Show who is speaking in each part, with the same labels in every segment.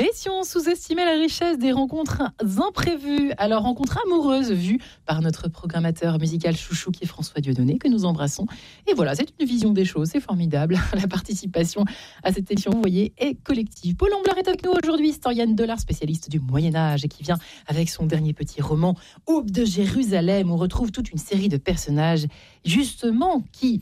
Speaker 1: Et si on sous-estimait la richesse des rencontres imprévues, alors rencontres amoureuses vues par notre programmateur musical chouchou qui est François Dieudonné, que nous embrassons. Et voilà, c'est une vision des choses, c'est formidable. La participation à cette émission, vous voyez, est collective. Paul Amblard est avec nous aujourd'hui, historienne de l'art, spécialiste du Moyen-Âge, et qui vient avec son dernier petit roman, Aube de Jérusalem, où on retrouve toute une série de personnages, justement, qui,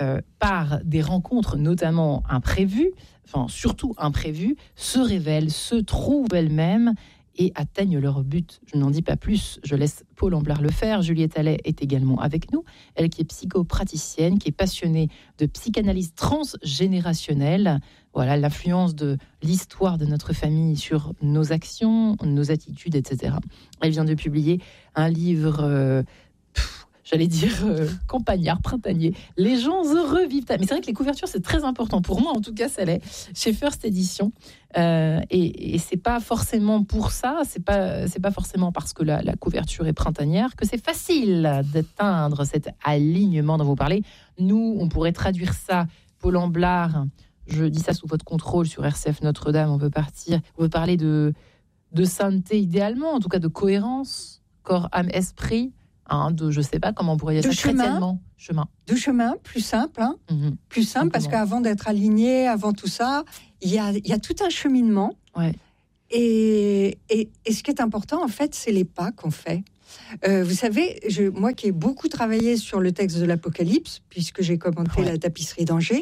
Speaker 1: par des rencontres notamment imprévues, enfin surtout imprévues, se révèlent, se trouvent elles-mêmes et atteignent leur but. Je n'en dis pas plus, je laisse Paul Amblard le faire. Juliette Allais est également avec nous, elle qui est psychopraticienne, qui est passionnée de psychanalyse transgénérationnelle. Voilà l'influence de l'histoire de notre famille sur nos actions, nos attitudes, etc. Elle vient de publier un livre... j'allais dire campagnard, printanier. Les gens heureux vivent. Mais c'est vrai que les couvertures, c'est très important. Pour moi, en tout cas, ça l'est. Chez First Edition. Et c'est pas forcément pour ça, c'est pas forcément parce que la couverture est printanière que c'est facile d'atteindre cet alignement dont vous parlez. Nous, on pourrait traduire ça, Paul Amblard, je dis ça sous votre contrôle sur RCF Notre-Dame, on peut parler de sainteté idéalement, en tout cas de cohérence, corps, âme, esprit. Je sais pas comment on pourrait dire ça chrétiennement.
Speaker 2: De chemin, plus simple. Plus simple, parce qu'avant d'être aligné, avant tout ça, il y a tout un cheminement.
Speaker 1: Ouais.
Speaker 2: Et ce qui est important, en fait, c'est les pas qu'on fait. Vous savez, moi qui ai beaucoup travaillé sur le texte de l'Apocalypse, puisque j'ai commenté la tapisserie d'Angers,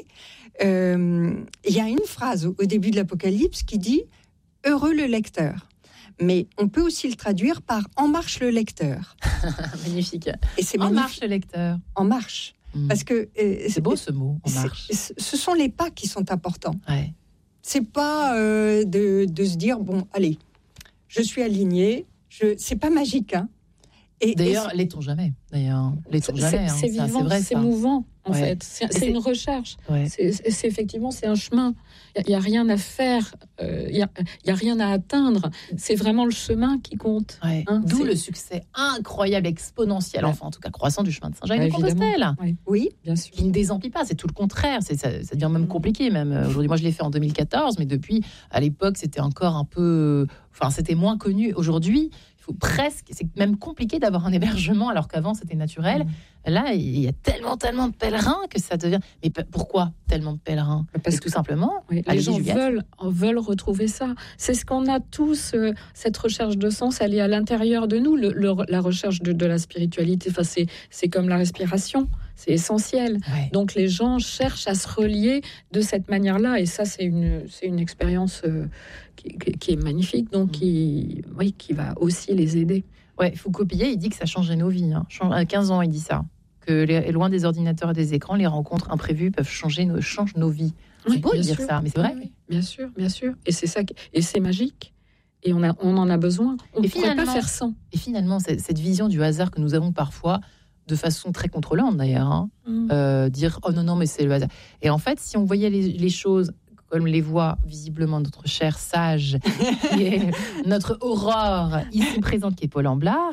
Speaker 2: il y a une phrase au début de l'Apocalypse qui dit « Heureux le lecteur ». Mais on peut aussi le traduire par « En marche le lecteur ».
Speaker 1: Magnifique.
Speaker 2: Et c'est
Speaker 1: en marche le lecteur.
Speaker 2: En marche. Parce que
Speaker 1: c'est beau ce mot, en marche.
Speaker 2: Ce sont les pas qui sont importants.
Speaker 1: Ouais.
Speaker 2: C'est pas de se dire, bon, allez, je suis aligné. C'est pas magique. Hein.
Speaker 1: D'ailleurs, l'est-on jamais.
Speaker 3: C'est vivant,
Speaker 1: vrai,
Speaker 3: c'est mouvant. En fait, c'est une recherche.
Speaker 1: Ouais.
Speaker 3: C'est effectivement, c'est un chemin. Il n'y a rien à faire. Il y a rien à atteindre. C'est vraiment le chemin qui compte.
Speaker 1: Ouais.
Speaker 3: Hein,
Speaker 1: d'où le succès incroyable, exponentiel, enfin en tout cas croissant du chemin de Saint-Jacques-de-Compostelle.
Speaker 2: Oui,
Speaker 3: bien sûr.
Speaker 1: Qui ne désemplit pas. C'est tout le contraire. Ça devient même compliqué. Même aujourd'hui, moi je l'ai fait en 2014, mais depuis, à l'époque, c'était encore un peu. Enfin, c'était moins connu. Aujourd'hui, presque, c'est même compliqué d'avoir un hébergement alors qu'avant c'était naturel. Là, il y a tellement de pèlerins que ça devient. Mais pourquoi tellement de pèlerins? Parce que tout simplement,
Speaker 3: les gens veulent retrouver ça. C'est ce qu'on a tous. Cette recherche de sens, elle est à l'intérieur de nous. La recherche de la spiritualité, enfin, c'est comme la respiration. C'est essentiel. Ouais. Donc les gens cherchent à se relier de cette manière-là, et ça c'est une expérience qui est magnifique, donc qui va aussi les aider.
Speaker 1: Ouais, Foucault Pillet, il dit que ça changeait nos vies. À 15 ans, il dit ça. Que loin des ordinateurs et des écrans, les rencontres imprévues peuvent changent nos vies. C'est beau de dire ça, mais c'est vrai.
Speaker 3: Oui, bien sûr. Et c'est ça, et c'est magique. Et on en a besoin. On ne pourrait pas faire sans.
Speaker 1: Et finalement, cette vision du hasard que nous avons parfois, de façon très contrôlante d'ailleurs, dire oh non mais c'est le hasard. Et en fait, si on voyait les choses comme les voit visiblement notre cher sage, qui est notre Aurore ici présente, qui est Paul Amblard,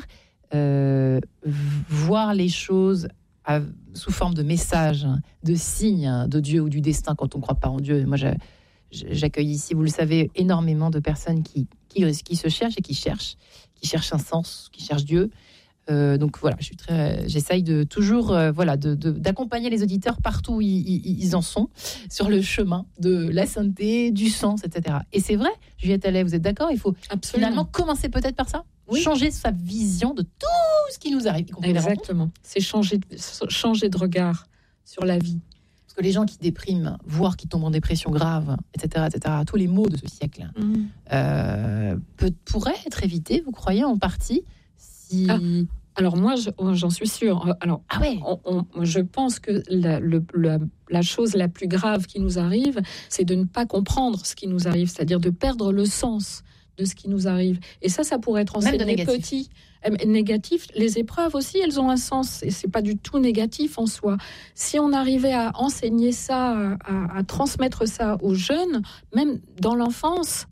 Speaker 1: voir les choses sous forme de messages, de signes de Dieu ou du destin quand on ne croit pas en Dieu. Moi, j'accueille ici, vous le savez, énormément de personnes qui se cherchent et qui cherchent un sens, qui cherchent Dieu. Donc voilà, j'essaye de toujours d'accompagner les auditeurs partout où ils en sont sur le chemin de la sainteté, du sens, etc. Et c'est vrai, Juliette Allais, vous êtes d'accord? Il faut finalement commencer peut-être par ça, changer sa vision de tout ce qui nous arrive.
Speaker 3: Exactement, c'est changer de regard sur la vie.
Speaker 1: Parce que les gens qui dépriment, voire qui tombent en dépression grave, etc., tous les maux de ce siècle, pourraient être évités, vous croyez, en partie?
Speaker 3: Alors moi, j'en suis sûre. Alors, je pense que la chose la plus grave qui nous arrive, c'est de ne pas comprendre ce qui nous arrive, c'est-à-dire de perdre le sens de ce qui nous arrive. Et ça pourrait être enseigné petit. Négatif, les épreuves aussi, elles ont un sens. Et c'est pas du tout négatif en soi. Si on arrivait à enseigner ça, à transmettre ça aux jeunes, même dans l'enfance,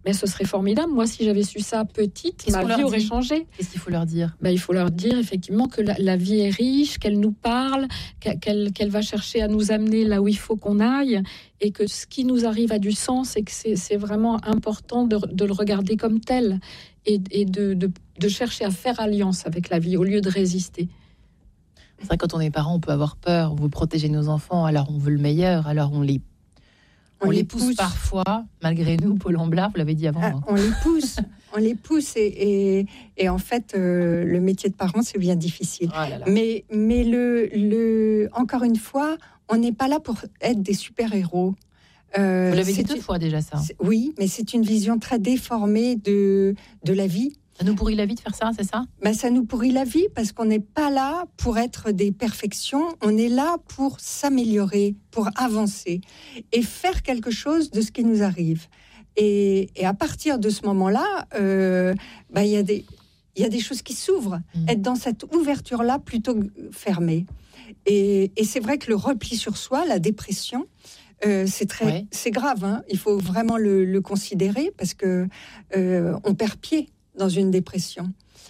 Speaker 3: Mais ce serait formidable. Moi, si j'avais su ça petite, ma vie aurait changé.
Speaker 1: Qu'est-ce qu'il faut leur dire ?
Speaker 3: Il faut leur dire effectivement que la vie est riche, qu'elle nous parle, qu'elle va chercher à nous amener là où il faut qu'on aille, et que ce qui nous arrive a du sens, et que c'est vraiment important de le regarder comme tel, et de chercher à faire alliance avec la vie au lieu de résister.
Speaker 1: C'est vrai, quand on est parent, on peut avoir peur, on veut protéger nos enfants, alors on veut le meilleur, alors on les pousse parfois, malgré nous, Paul Amblard, vous l'avez dit avant.
Speaker 2: On les pousse, et en fait, le métier de parent, c'est bien difficile.
Speaker 1: Oh là là.
Speaker 2: Mais encore une fois, on n'est pas là pour être des super-héros.
Speaker 1: Vous l'avez dit 2 fois déjà, ça.
Speaker 2: Oui, mais c'est une vision très déformée de la vie.
Speaker 1: Ça nous pourrit la vie de faire ça, c'est ça ?
Speaker 2: Ça nous pourrit la vie parce qu'on n'est pas là pour être des perfections. On est là pour s'améliorer, pour avancer et faire quelque chose de ce qui nous arrive. Et à partir de ce moment-là, il y a des choses qui s'ouvrent. Être dans cette ouverture-là plutôt que fermée. Et c'est vrai que le repli sur soi, la dépression, c'est grave. Hein. Il faut vraiment le considérer parce que on perd pied dans une dépression.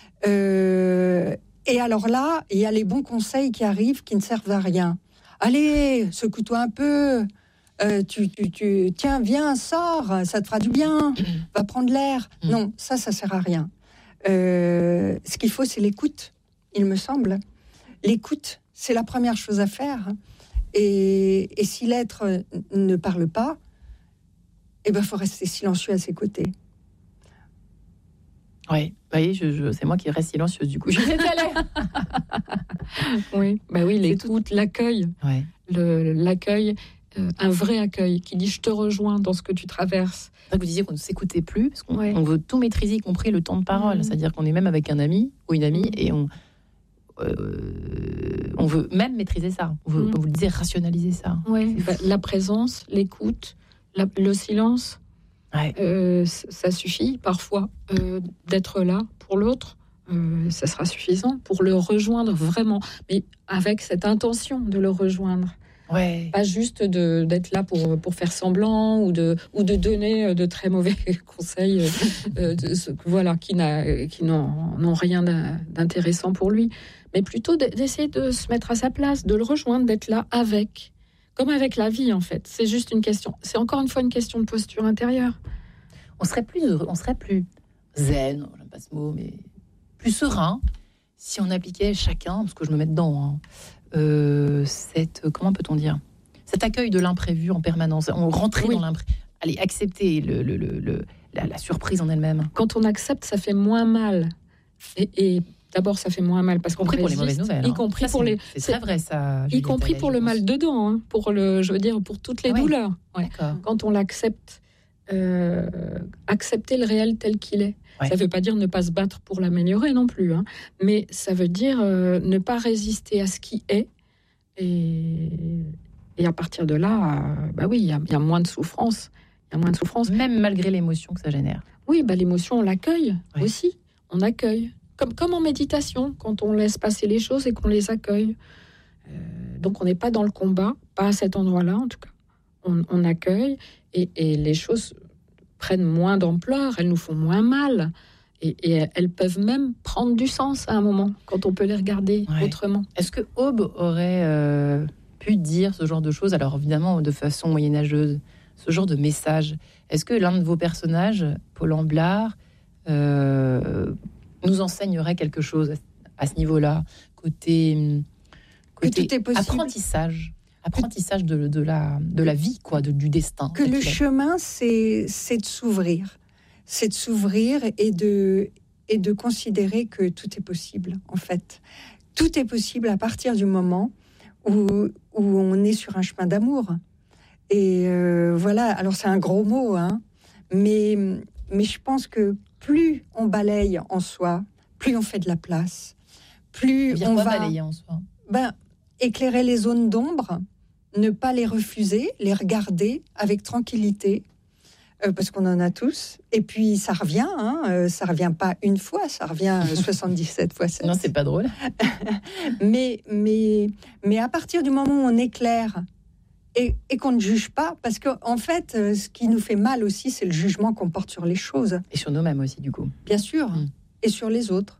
Speaker 2: Et alors là, il y a les bons conseils qui arrivent qui ne servent à rien. Allez, secoue-toi un peu. Tiens, viens, sors, ça te fera du bien. Va prendre l'air. Non, ça sert à rien. Ce qu'il faut, c'est l'écoute, il me semble. L'écoute, c'est la première chose à faire. Et si l'être ne parle pas, faut rester silencieux à ses côtés.
Speaker 1: Oui, vous voyez, c'est moi qui reste silencieuse du coup.
Speaker 3: Oui, l'écoute, l'accueil, l'accueil, un vrai accueil qui dit je te rejoins dans ce que tu traverses.
Speaker 1: Vous disiez qu'on ne s'écoutait plus parce qu'on veut tout maîtriser, y compris le temps de parole. C'est-à-dire qu'on est même avec un ami ou une amie et on veut même maîtriser ça. On veut, comme vous le disiez, rationaliser ça.
Speaker 3: Oui, la présence, l'écoute, le silence. Ça suffit parfois d'être là pour l'autre, ça sera suffisant pour le rejoindre vraiment, mais avec cette intention de le rejoindre. Pas juste d'être là pour faire semblant ou de donner de très mauvais conseils qui n'ont rien d'intéressant pour lui, mais plutôt d'essayer de se mettre à sa place, de le rejoindre, d'être là avec. Comme avec la vie, en fait. C'est juste une question. C'est encore une fois une question de posture intérieure.
Speaker 1: On serait plus heureux, on serait plus zen, j'aime pas ce mot, mais plus serein si on appliquait chacun, parce que je me mets dedans, comment peut-on dire, cet accueil de l'imprévu en permanence. On rentrait dans l'imprévu. Allez, accepter la surprise en elle-même.
Speaker 3: Quand on accepte, ça fait moins mal. Et d'abord, ça fait moins mal parce qu'on
Speaker 1: résiste, pour les mauvaises nouvelles.
Speaker 3: Y compris pour les.
Speaker 1: C'est très vrai ça.
Speaker 3: Y compris pour le mal dedans, pour toutes les douleurs.
Speaker 1: D'accord.
Speaker 3: Quand on l'accepte, accepter le réel tel qu'il est. Ça ne veut pas dire ne pas se battre pour l'améliorer non plus, mais ça veut dire ne pas résister à ce qui est. Et à partir de là, il y a moins de souffrance. Il y a moins de souffrance.
Speaker 1: Même malgré l'émotion que ça génère.
Speaker 3: Oui, l'émotion, on l'accueille aussi. On accueille. Comme en méditation, quand on laisse passer les choses et qu'on les accueille. Donc on n'est pas dans le combat, pas à cet endroit-là en tout cas. On accueille et les choses prennent moins d'ampleur, elles nous font moins mal. Et elles peuvent même prendre du sens à un moment, quand on peut les regarder autrement.
Speaker 1: Est-ce que Aube aurait pu dire ce genre de choses, alors évidemment de façon moyenâgeuse, ce genre de message? Est-ce que l'un de vos personnages, Paul Amblard, nous enseignerait quelque chose à ce niveau-là, côté apprentissage de la vie, du destin.
Speaker 2: Que le chemin, c'est de s'ouvrir. C'est de s'ouvrir et de considérer que tout est possible, en fait. Tout est possible à partir du moment où on est sur un chemin d'amour. Et alors c'est un gros mot, mais je pense que plus on balaye en soi, plus on fait de la place, plus on va
Speaker 1: balayer en soi.
Speaker 2: Éclairer les zones d'ombre, ne pas les refuser, les regarder avec tranquillité, parce qu'on en a tous. Et puis ça revient, ça revient pas une fois, ça revient 77 fois 7.
Speaker 1: Non, c'est pas drôle.
Speaker 2: mais à partir du moment où on éclaire et qu'on ne juge pas, parce qu'en fait, ce qui nous fait mal aussi, c'est le jugement qu'on porte sur les choses.
Speaker 1: Et sur nous-mêmes aussi, du coup.
Speaker 2: Bien sûr, et sur les autres.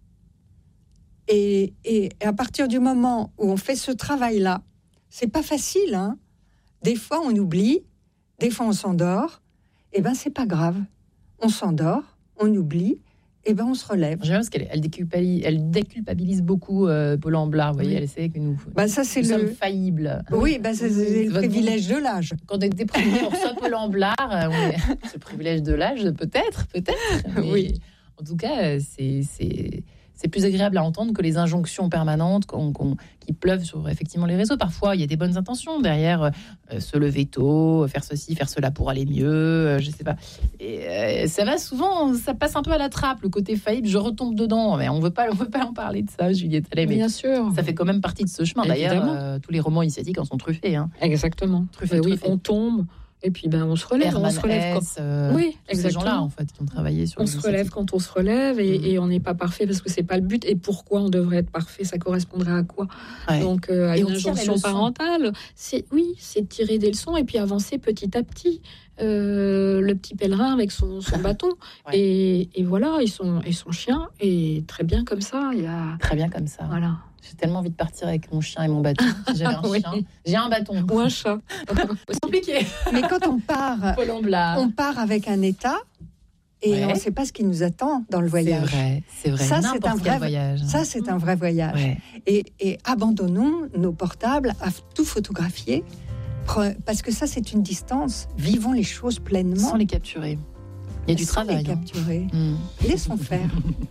Speaker 2: Et à partir du moment où on fait ce travail-là, c'est pas facile, hein. Des fois, on oublie, des fois, on s'endort. Eh ben, c'est pas grave. On s'endort, on oublie, et ben, on se relève.
Speaker 1: J'aime bien parce qu'elle déculpabilise beaucoup Paul Amblard. Vous voyez, elle essaie que nous sommes faillibles.
Speaker 2: Oui, c'est le privilège de l'âge.
Speaker 1: Quand on est déprimé, on reçoit Paul Amblard. Ce privilège de l'âge, peut-être. Mais
Speaker 2: oui.
Speaker 1: En tout cas, c'est plus agréable à entendre que les injonctions permanentes qui pleuvent sur effectivement les réseaux. Parfois, il y a des bonnes intentions derrière, se lever tôt, faire ceci, faire cela pour aller mieux, je sais pas. Et ça va souvent, ça passe un peu à la trappe, le côté faillible, je retombe dedans. Mais on veut pas en parler de ça, Juliette Allais.
Speaker 3: Bien sûr.
Speaker 1: Ça fait quand même partie de ce chemin. D'ailleurs, tous les romans initiatiques en sont truffés. Hein.
Speaker 3: Exactement.
Speaker 1: Truffés.
Speaker 3: On tombe. Et puis on se relève.
Speaker 1: Herman
Speaker 3: on se relève
Speaker 1: S, oui, ces gens-là en fait qui ont travaillé sur.
Speaker 3: On se relève quand on se relève et on n'est pas parfait parce que c'est pas le but. Et pourquoi on devrait être parfait? Ça correspondrait à quoi? Donc à une injonction parentale, c'est de tirer des leçons et puis avancer petit à petit. Le petit pèlerin avec son bâton et voilà et son chien et très bien comme ça.
Speaker 1: Très bien comme ça.
Speaker 3: Voilà.
Speaker 1: J'ai tellement envie de partir avec mon chien et mon bâton. Si j'avais un chien, j'ai un bâton.
Speaker 3: Ou un chat.
Speaker 1: C'est compliqué.
Speaker 2: Mais quand on part, on part avec un état et on ne sait pas ce qui nous attend dans le voyage.
Speaker 1: C'est vrai.
Speaker 2: Ça, c'est un vrai voyage. Ça, c'est un vrai voyage. Ouais. Et abandonnons nos portables à tout photographier parce que ça, c'est une distance. Vivons les choses pleinement.
Speaker 1: Sans les capturer. Il y a du travail.
Speaker 2: Les capturer. Laissons faire.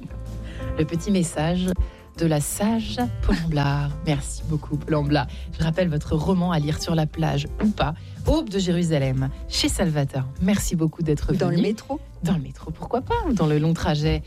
Speaker 1: Le petit message de la sage Paul Amblard. Merci beaucoup, Paul Amblard. Je rappelle votre roman à lire sur la plage ou pas, Aube de Jérusalem, chez Salvateur. Merci beaucoup d'être venu.
Speaker 2: Dans le métro.
Speaker 1: Dans le métro, pourquoi pas. Dans le long trajet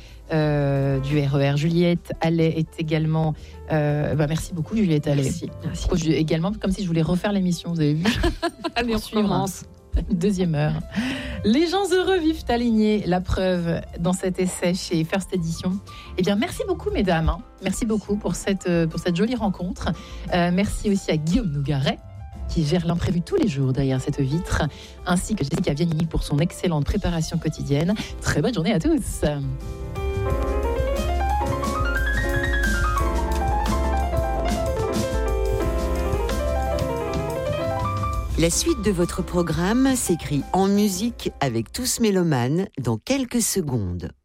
Speaker 1: du RER. Juliette Allais est également... merci beaucoup, Juliette Allais. Merci. Également, comme si je voulais refaire l'émission, vous avez vu.
Speaker 3: Allez, on commence.
Speaker 1: Deuxième heure. Les gens heureux vivent alignés, la preuve dans cet essai chez First Edition. Eh bien, merci beaucoup, mesdames. Merci beaucoup pour cette jolie rencontre. Merci aussi à Guillaume Nougaret, qui gère l'imprévu tous les jours derrière cette vitre, ainsi que Jessica Vianini pour son excellente préparation quotidienne. Très bonne journée à tous.
Speaker 4: La suite de votre programme s'écrit en musique avec Tous Mélomanes dans quelques secondes.